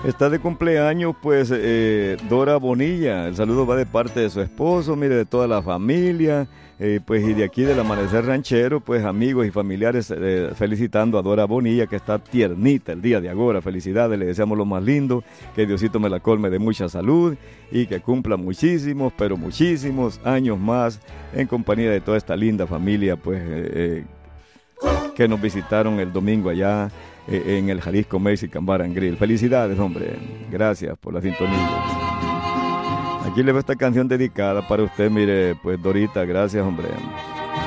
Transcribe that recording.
Está de cumpleaños, pues, Dora Bonilla. El saludo va de parte de su esposo, mire, de toda la familia, pues, y de aquí del Amanecer Ranchero, pues, amigos y familiares, felicitando a Dora Bonilla, que está tiernita el día de ahora. Felicidades, le deseamos lo más lindo, que Diosito me la colme de mucha salud y que cumpla muchísimos, pero muchísimos años más en compañía de toda esta linda familia, pues, que nos visitaron el domingo allá en el Jalisco Mexican Bar and Grill. Felicidades, hombre. Gracias por la sintonía. Aquí le va esta canción dedicada para usted, mire, pues Dorita, gracias, hombre.